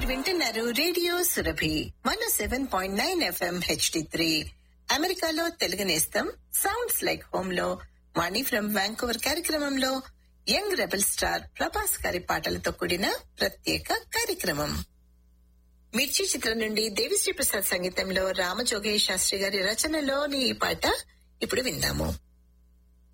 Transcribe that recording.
వింటున్నారు radio Surabhi 107.9 FM HD3. అమెరికాలో తెలుగు నేస్తం సౌండ్స్ లైక్ హోమ్ లో వాణి ఫ్రమ్ వ్యాంకూవర్ కార్యక్రమంలో యంగ్ రెబల్ స్టార్ ప్రభాస్ గారి పాటలతో కూడిన ప్రత్యేక కార్యక్రమం. మిర్చి చిత్రం నుండి దేవిశ్రీ ప్రసాద్ సంగీతంలో రామజోగయ్య శాస్త్రి గారి రచనలోని ఈ పాట ఇప్పుడు విందాము.